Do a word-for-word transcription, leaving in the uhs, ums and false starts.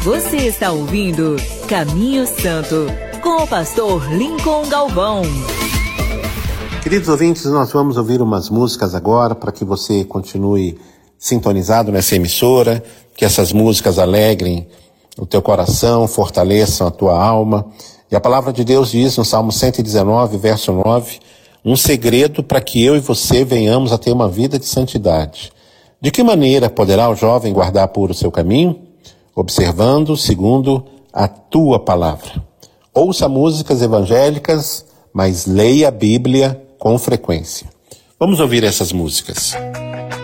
Você está ouvindo Caminho Santo, com o pastor Lincoln Galvão. Queridos ouvintes, nós vamos ouvir umas músicas agora para que você continue sintonizado nessa emissora, que essas músicas alegrem o teu coração, fortaleçam a tua alma. E a palavra de Deus diz no Salmo cento e dezenove, verso nove, um segredo para que eu e você venhamos a ter uma vida de santidade. De que maneira poderá o jovem guardar puro o seu caminho? Observando segundo a tua palavra. Ouça músicas evangélicas, mas leia a Bíblia com frequência. Vamos ouvir essas músicas.